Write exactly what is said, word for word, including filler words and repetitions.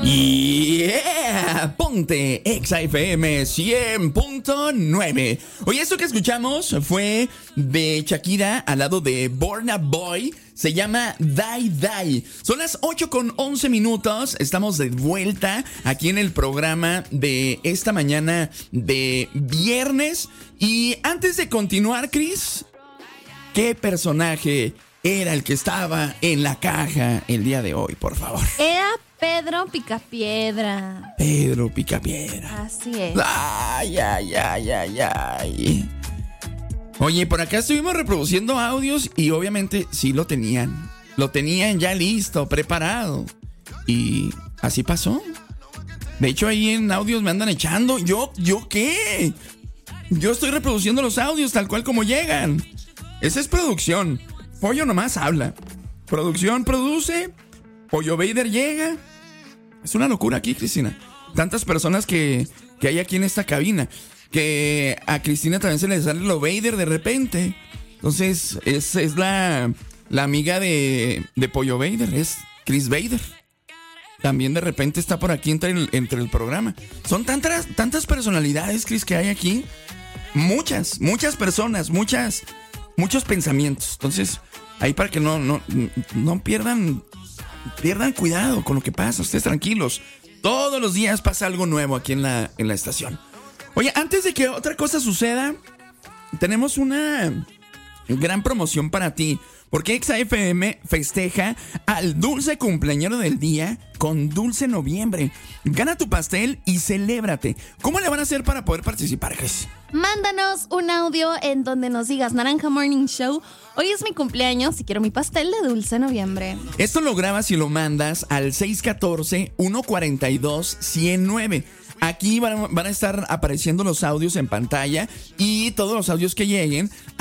Yeah, ponte Exa F M cien punto nueve. Oye, esto que escuchamos fue de Shakira al lado de Burna Boy. Se llama Die Die. Son las ocho con once minutos. Estamos de vuelta aquí en el programa de esta mañana de viernes. Y antes de continuar, Chris, ¿qué personaje era el que estaba en la caja el día de hoy, por favor? Era Pedro Picapiedra. Pedro Picapiedra. Así es. Ay, ay, ay, ay, ay. Oye, por acá estuvimos reproduciendo audios y obviamente sí lo tenían. Lo tenían ya listo, preparado. Y así pasó. De hecho, ahí en audios me andan echando. ¿Yo, yo qué? Yo estoy reproduciendo los audios tal cual como llegan. Esa es producción. Pollo nomás habla. Producción produce. Pollo Vader llega. Es una locura aquí, Cristina. Tantas personas que, que hay aquí en esta cabina. Que a Cristina también se le sale lo Vader de repente. Entonces, es, es la, la amiga de, de Pollo Vader. Es Chris Vader. También de repente está por aquí entre el, entre el programa. Son tantas, tantas personalidades, Chris, que hay aquí. Muchas, muchas personas, muchas, muchos pensamientos. Entonces, ahí para que no, no, no pierdan... Pierdan cuidado con lo que pasa, ustedes tranquilos. Todos los días pasa algo nuevo aquí en la, en la estación. Oye, antes de que otra cosa suceda, tenemos una gran promoción para ti. Porque Exa F M festeja al dulce cumpleañero del día con Dulce Noviembre. Gana tu pastel y celébrate. ¿Cómo le van a hacer para poder participar, Chris? Mándanos un audio en donde nos digas: Naranja Morning Show, hoy es mi cumpleaños y quiero mi pastel de Dulce Noviembre. Esto lo grabas y lo mandas al seis uno cuatro, uno cuatro dos, uno cero nueve. Aquí van, van a estar apareciendo los audios en pantalla y todos los audios que lleguen